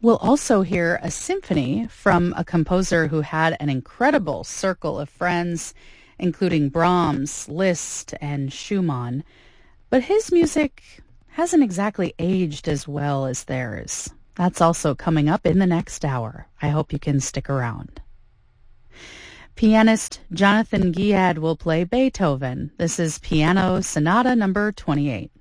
We'll also hear a symphony from a composer who had an incredible circle of friends, including Brahms, Liszt, and Schumann. But his music hasn't exactly aged as well as theirs. That's also coming up in the next hour. I hope you can stick around. Pianist Jonathan Guiad will play Beethoven. This is Piano Sonata number 28.